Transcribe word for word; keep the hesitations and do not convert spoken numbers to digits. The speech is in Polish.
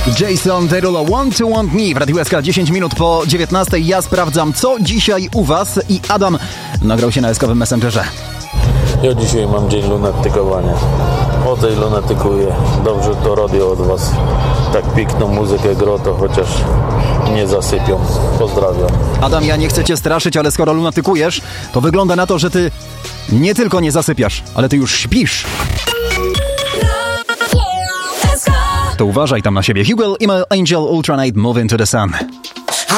Jason Derulo, Want to Want Me w Radiu S K, dziesięć minut po dziewiętnastej. Ja sprawdzam, co dzisiaj u was, i Adam nagrał się na eskowym Messengerze. Ja dzisiaj mam dzień lunatykowania. Chodzę i lunatykuję. Dobrze to radio od was. Tak piękną muzykę gro, to chociaż nie zasypią. Pozdrawiam. Adam, ja nie chcę cię straszyć, ale skoro lunatykujesz, to wygląda na to, że ty nie tylko nie zasypiasz, ale ty już śpisz. To uważaj tam na siebie. Hugo, Email, Angel, Ultra Night, Move Into the Sun.